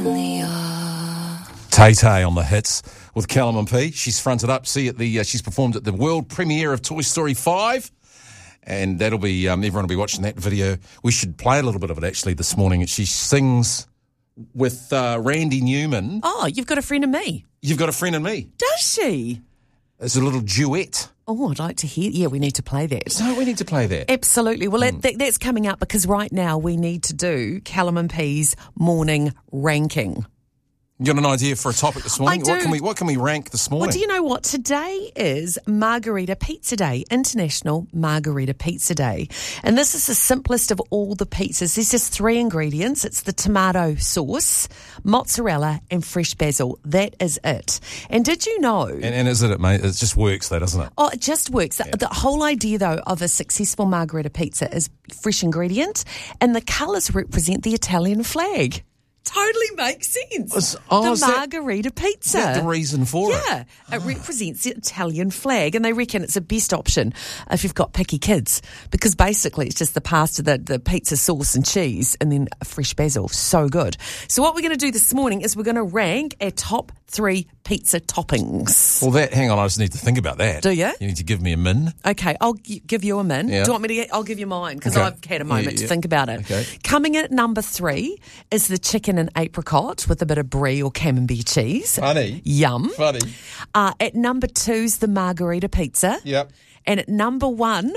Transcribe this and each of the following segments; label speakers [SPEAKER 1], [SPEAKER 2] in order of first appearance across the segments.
[SPEAKER 1] Tay-Tay on the hits with Callum and P. She's fronted up. She's performed at the world premiere of Toy Story 5. And that'll be, everyone will be watching that video. We should play a little bit of it actually this morning. She sings with Randy Newman.
[SPEAKER 2] Oh, you've got a friend in me.
[SPEAKER 1] You've got a friend in me.
[SPEAKER 2] Does she?
[SPEAKER 1] It's a little duet.
[SPEAKER 2] Oh, I'd like to hear. Yeah, we need to play that.
[SPEAKER 1] No, we need to play that.
[SPEAKER 2] Absolutely. Well, that's coming up because right now we need to do Callum and P's morning ranking.
[SPEAKER 1] You got an idea for a topic this morning?
[SPEAKER 2] I do.
[SPEAKER 1] What can we rank this morning?
[SPEAKER 2] Well, do you know what? Today is Margarita Pizza Day, International Margarita Pizza Day. And this is the simplest of all the pizzas. There's just 3 ingredients. It's the tomato sauce, mozzarella, and fresh basil. That is it. And did you know...
[SPEAKER 1] And is it, mate? It just works, though, doesn't it?
[SPEAKER 2] Oh, it just works. Yeah. The whole idea, though, of a successful margarita pizza is fresh ingredient, and the colours represent the Italian flag. Totally makes sense. The margarita pizza.
[SPEAKER 1] Is that the reason for it?
[SPEAKER 2] Yeah. It represents the Italian flag, and they reckon it's the best option if you've got picky kids, because basically it's just the pasta, the pizza sauce and cheese, and then fresh basil. So good. So what we're going to do this morning is we're going to rank our top 3 pizza toppings.
[SPEAKER 1] Well, hang on, I just need to think about that.
[SPEAKER 2] Do you?
[SPEAKER 1] You need to give me a min.
[SPEAKER 2] Okay, I'll give you a min.
[SPEAKER 1] Yeah.
[SPEAKER 2] Do you want me to I'll give you mine, because
[SPEAKER 1] Okay.
[SPEAKER 2] I've had a moment to think about it.
[SPEAKER 1] Okay.
[SPEAKER 2] Coming in at number 3 is the chicken and apricot with a bit of brie or camembert cheese.
[SPEAKER 1] Funny.
[SPEAKER 2] Yum.
[SPEAKER 1] Funny.
[SPEAKER 2] At number 2 is the margarita pizza.
[SPEAKER 1] Yep.
[SPEAKER 2] And at number one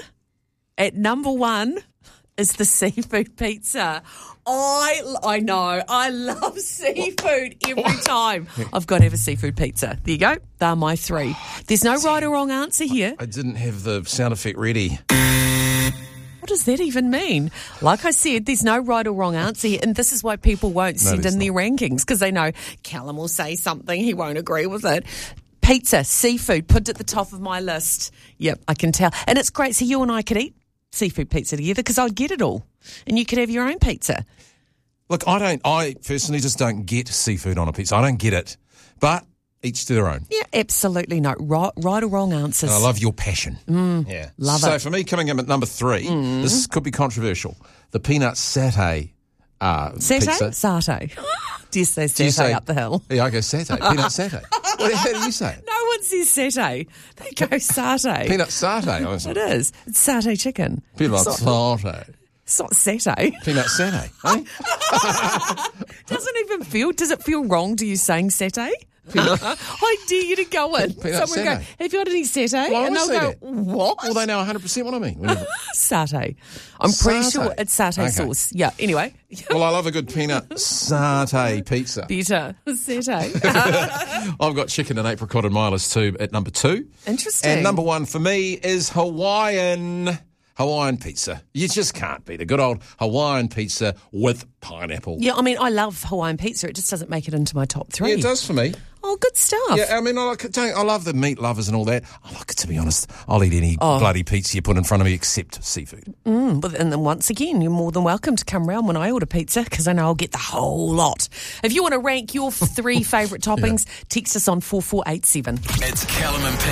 [SPEAKER 2] is the seafood pizza. I know. I love seafood every time. I've got to have a seafood pizza. There you go. They're my 3. There's no right or wrong answer here.
[SPEAKER 1] I didn't have the sound effect ready.
[SPEAKER 2] What does that even mean? Like I said, there's no right or wrong answer here, and this is why people won't send in their rankings, because they know Callum will say something, he won't agree with it. Pizza, seafood, put it at the top of my list. Yep, I can tell. And it's great. So you and I could eat seafood pizza together, because I'd get it all, and you could have your own pizza.
[SPEAKER 1] Look, I personally just don't get seafood on a pizza. I don't get it. But each to their own.
[SPEAKER 2] Yeah, absolutely no right or wrong answers.
[SPEAKER 1] And I love your passion. Yeah.
[SPEAKER 2] Love it.
[SPEAKER 1] So for me, coming in at number 3, this could be controversial. The peanut satay pizza.
[SPEAKER 2] Satay. Do you say satay up the hill?
[SPEAKER 1] Yeah, I go satay. Peanut satay. How do you say it?
[SPEAKER 2] No one says satay. They go satay.
[SPEAKER 1] Peanut satay.
[SPEAKER 2] It is. It's satay chicken.
[SPEAKER 1] Peanut satay.
[SPEAKER 2] It's not satay.
[SPEAKER 1] Peanut satay.
[SPEAKER 2] Does it feel wrong to you saying satay? I dare you to go in.
[SPEAKER 1] Peanut
[SPEAKER 2] Someone
[SPEAKER 1] satay.
[SPEAKER 2] go, have you had any satay?
[SPEAKER 1] Well,
[SPEAKER 2] and they'll go, what?
[SPEAKER 1] Well, they know 100% what I mean.
[SPEAKER 2] Satay. I'm pretty
[SPEAKER 1] Satay.
[SPEAKER 2] sure it's satay sauce. Yeah, anyway.
[SPEAKER 1] Well, I love a good peanut satay pizza.
[SPEAKER 2] Better. Satay.
[SPEAKER 1] I've got chicken and apricot and my list too at number 2.
[SPEAKER 2] Interesting.
[SPEAKER 1] And number 1 for me is Hawaiian pizza. You just can't beat a good old Hawaiian pizza with pineapple.
[SPEAKER 2] Yeah, I mean, I love Hawaiian pizza. It just doesn't make it into my top 3.
[SPEAKER 1] Yeah, it does for me.
[SPEAKER 2] Oh, good stuff.
[SPEAKER 1] Yeah, I mean, I love the meat lovers and all that. To be honest, I'll eat any bloody pizza you put in front of me except seafood.
[SPEAKER 2] But and then once again, you're more than welcome to come round when I order pizza, because I know I'll get the whole lot. If you want to rank your 3 favourite toppings, text us on 4487.
[SPEAKER 3] It's Callum and